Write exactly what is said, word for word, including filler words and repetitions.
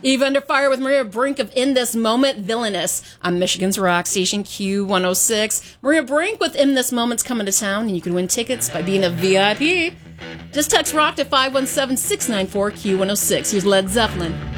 Eve Under Fire with Maria Brink of In This Moment, Villainous on Michigan's Rock Station Q one oh six. Maria Brink with In This Moment's coming to town, and you can win tickets by being a V I P. Just text ROCK to five one seven, six nine four, Q one oh six. Here's Led Zeppelin.